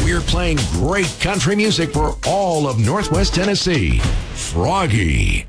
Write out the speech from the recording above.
We're playing great country music for all of Northwest Tennessee. Froggy.